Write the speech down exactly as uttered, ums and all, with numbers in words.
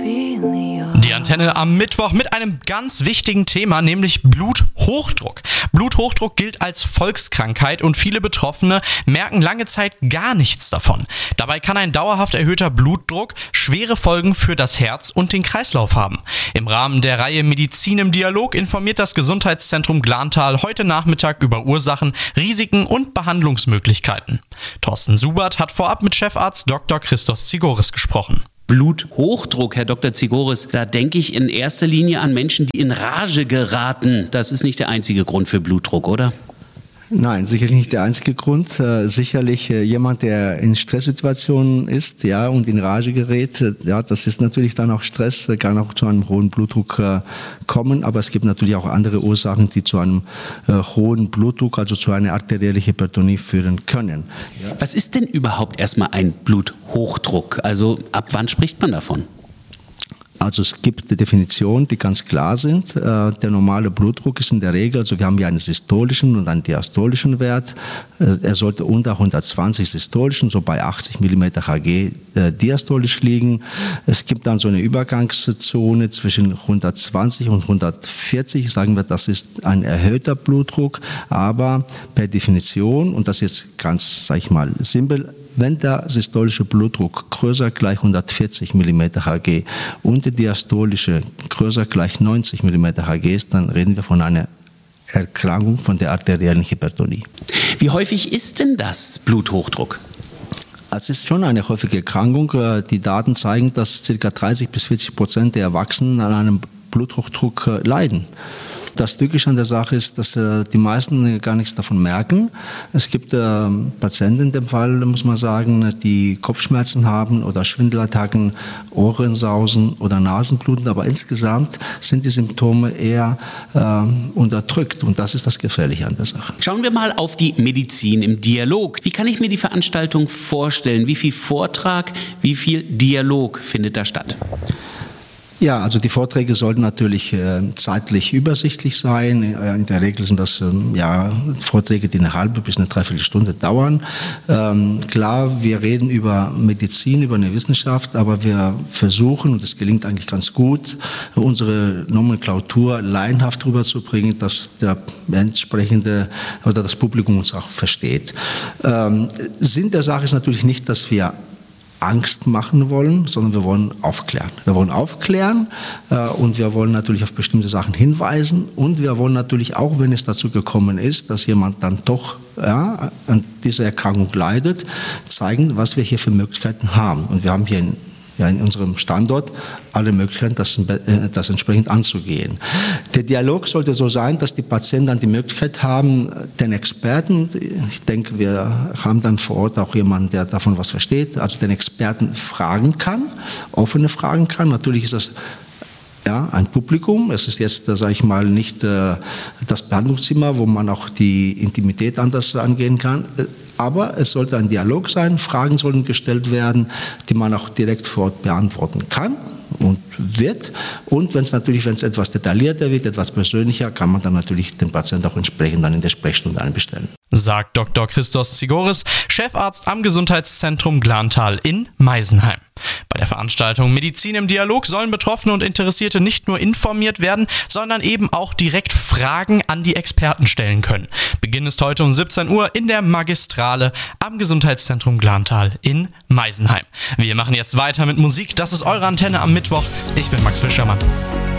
Die Antenne am Mittwoch mit einem ganz wichtigen Thema, nämlich Bluthochdruck. Bluthochdruck gilt als Volkskrankheit und viele Betroffene merken lange Zeit gar nichts davon. Dabei kann ein dauerhaft erhöhter Blutdruck schwere Folgen für das Herz und den Kreislauf haben. Im Rahmen der Reihe Medizin im Dialog informiert das Gesundheitszentrum Glantal heute Nachmittag über Ursachen, Risiken und Behandlungsmöglichkeiten. Thorsten Subert hat vorab mit Chefarzt Doktor Christos Tsigoris gesprochen. Bluthochdruck, Herr Doktor Tsigoris, da denke ich in erster Linie an Menschen, die in Rage geraten. Das ist nicht der einzige Grund für Blutdruck, oder? Nein, sicherlich nicht der einzige Grund. Äh, sicherlich äh, jemand, der in Stresssituationen ist, ja, und in Rage gerät, äh, ja, das ist natürlich dann auch Stress, äh, kann auch zu einem hohen Blutdruck äh, kommen. Aber es gibt natürlich auch andere Ursachen, die zu einem äh, hohen Blutdruck, also zu einer arteriellen Hypertonie führen können. Ja. Was ist denn überhaupt erstmal ein Bluthochdruck? Also ab wann spricht man davon? Also es gibt Definitionen, die ganz klar sind. Der normale Blutdruck ist in der Regel, also wir haben ja einen systolischen und einen diastolischen Wert. Er sollte unter hundertzwanzig systolischen, so bei achtzig Millimeter Hg diastolisch liegen. Es gibt dann so eine Übergangszone zwischen hundertzwanzig und hundertvierzig. Sagen wir, das ist ein erhöhter Blutdruck, aber per Definition, und das ist ganz, sag ich mal, simpel, wenn der systolische Blutdruck größer gleich hundertvierzig Millimeter Hg und der diastolische größer gleich neunzig Millimeter Hg ist, dann reden wir von einer Erkrankung von der arteriellen Hypertonie. Wie häufig ist denn das Bluthochdruck? Es ist schon eine häufige Erkrankung. Die Daten zeigen, dass ca. dreißig bis vierzig Prozent der Erwachsenen an einem Bluthochdruck leiden. Das Tückische an der Sache ist, dass äh, die meisten gar nichts davon merken. Es gibt äh, Patienten in dem Fall, muss man sagen, die Kopfschmerzen haben oder Schwindelattacken, Ohrensausen oder Nasenbluten. Aber insgesamt sind die Symptome eher äh, unterdrückt. Und das ist das Gefährliche an der Sache. Schauen wir mal auf die Medizin im Dialog. Wie kann ich mir die Veranstaltung vorstellen? Wie viel Vortrag, wie viel Dialog findet da statt? Ja, also die Vorträge sollten natürlich äh, zeitlich übersichtlich sein. In der Regel sind das ähm, ja, Vorträge, die eine halbe bis eine Dreiviertelstunde dauern. Ähm, klar, wir reden über Medizin, über eine Wissenschaft, aber wir versuchen, und das gelingt eigentlich ganz gut, unsere Nomenklatur laienhaft rüberzubringen, dass der entsprechende oder das Publikum uns auch versteht. Ähm, Sinn der Sache ist natürlich nicht, dass wir Angst machen wollen, sondern wir wollen aufklären. Wir wollen aufklären äh, und wir wollen natürlich auf bestimmte Sachen hinweisen und wir wollen natürlich auch, wenn es dazu gekommen ist, dass jemand dann doch ja, an dieser Erkrankung leidet, zeigen, was wir hier für Möglichkeiten haben. Und wir haben hier in Ja, in unserem Standort alle Möglichkeiten, das, das entsprechend anzugehen. Der Dialog sollte so sein, dass die Patienten dann die Möglichkeit haben, den Experten, ich denke, wir haben dann vor Ort auch jemanden, der davon was versteht, also den Experten fragen kann, offene Fragen kann. Natürlich ist das ja, ein Publikum. Es ist jetzt, sage ich mal, nicht äh, das Behandlungszimmer, wo man auch die Intimität anders angehen kann. Aber es sollte ein Dialog sein, Fragen sollten gestellt werden, die man auch direkt vor Ort beantworten kann und wird. Und wenn es natürlich, wenn es etwas detaillierter wird, etwas persönlicher, kann man dann natürlich den Patienten auch entsprechend dann in der Sprechstunde einbestellen. Sagt Doktor Christos Tsigoris, Chefarzt am Gesundheitszentrum Glantal in Meisenheim. Bei der Veranstaltung Medizin im Dialog sollen Betroffene und Interessierte nicht nur informiert werden, sondern eben auch direkt Fragen an die Experten stellen können. Beginn ist heute um siebzehn Uhr in der Magistrale am Gesundheitszentrum Glantal in Meisenheim. Wir machen jetzt weiter mit Musik. Das ist eure Antenne am Mittwoch. Ich bin Max Fischermann.